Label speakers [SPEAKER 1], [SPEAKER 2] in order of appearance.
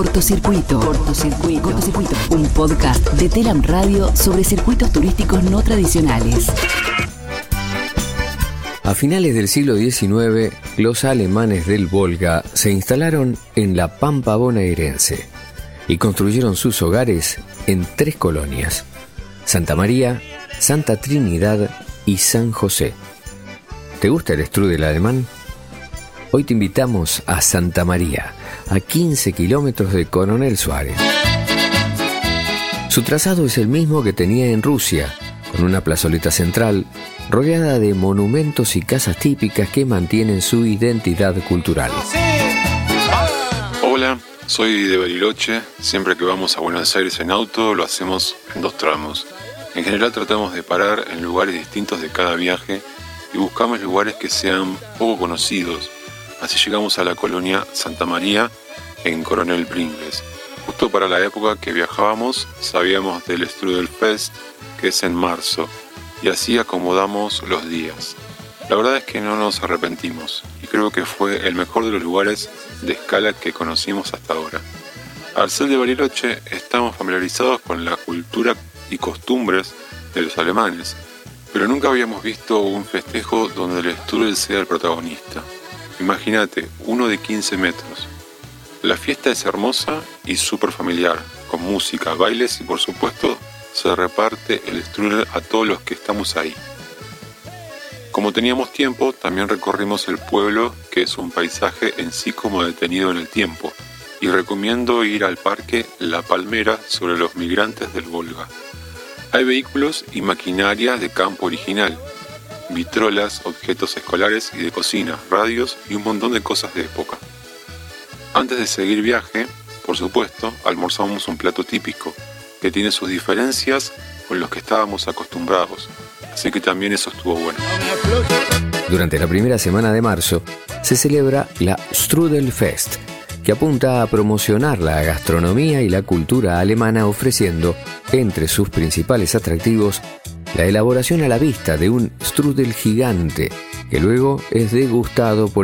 [SPEAKER 1] Cortocircuito. Un podcast de Telam Radio sobre circuitos turísticos no tradicionales.
[SPEAKER 2] A finales del siglo XIX, los alemanes del Volga se instalaron en la Pampa bonaerense y construyeron sus hogares en 3 colonias: Santa María, Santa Trinidad y San José. ¿Te gusta el strudel alemán? Hoy te invitamos a Santa María, a 15 kilómetros de Coronel Suárez. Su trazado es el mismo que tenía en Rusia, con una plazoleta central rodeada de monumentos y casas típicas que mantienen su identidad cultural.
[SPEAKER 3] Hola, soy de Bariloche. Siempre que vamos a Buenos Aires en auto lo hacemos en 2 tramos. En general tratamos de parar en lugares distintos de cada viaje y buscamos lugares que sean poco conocidos. Así llegamos a la colonia Santa María en Coronel Pringles. Justo para la época que viajábamos sabíamos del Strudel Fest, que es en marzo, y así acomodamos los días. La verdad es que no nos arrepentimos y creo que fue el mejor de los lugares de escala que conocimos hasta ahora. Al ser de Bariloche estamos familiarizados con la cultura y costumbres de los alemanes, pero nunca habíamos visto un festejo donde el strudel sea el protagonista. Imagínate, uno de 15 metros. La fiesta es hermosa y súper familiar, con música, bailes y por supuesto se reparte el strudel a todos los que estamos ahí. Como teníamos tiempo, también recorrimos el pueblo, que es un paisaje en sí como detenido en el tiempo, y recomiendo ir al parque La Palmera sobre los migrantes del Volga. Hay vehículos y maquinaria de campo original, vitrolas, objetos escolares y de cocina, radios y un montón de cosas de época. Antes de seguir viaje, por supuesto, almorzamos un plato típico que tiene sus diferencias con los que estábamos acostumbrados, así que también eso estuvo bueno.
[SPEAKER 2] Durante la primera semana de marzo se celebra la Strudel Fest, que apunta a promocionar la gastronomía y la cultura alemana, ofreciendo entre sus principales atractivos la elaboración a la vista de un strudel gigante, que luego es degustado por